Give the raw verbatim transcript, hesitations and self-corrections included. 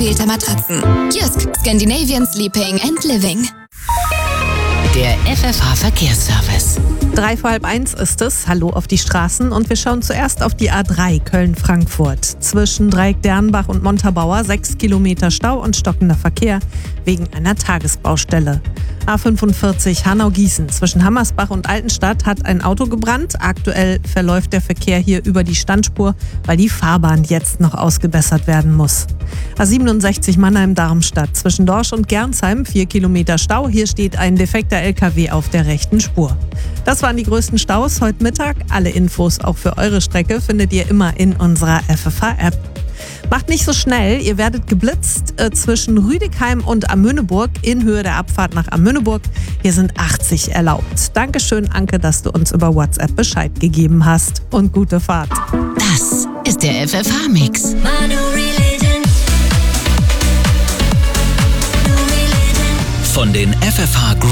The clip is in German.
ausgewählter Matratzen. Jysk, Scandinavian Sleeping and Living. Der F F H Verkehrsservice. Drei vor halb eins ist es. Hallo auf die Straßen und wir schauen zuerst auf die A drei Köln-Frankfurt. Zwischen Dreieck-Dernbach und Montabaur sechs Kilometer Stau und stockender Verkehr wegen einer Tagesbaustelle. A fünfundvierzig Hanau-Gießen. Zwischen Hammersbach und Altenstadt hat ein Auto gebrannt. Aktuell verläuft der Verkehr hier über die Standspur, weil die Fahrbahn jetzt noch ausgebessert werden muss. A siebenundsechzig Mannheim-Darmstadt. Zwischen Dorsch und Gernsheim vier Kilometer Stau. Hier steht ein defekter L K W auf der rechten Spur. Das waren die größten Staus heute Mittag. Alle Infos auch für eure Strecke findet ihr immer in unserer F F H-App. Macht nicht so schnell, ihr werdet geblitzt äh, zwischen Rüdekheim und Amöneburg in Höhe der Abfahrt nach Amöneburg. Hier sind achtzig erlaubt. Dankeschön, Anke, dass du uns über WhatsApp Bescheid gegeben hast. Und gute Fahrt. Das ist der F F H-Mix. Von den F F H Group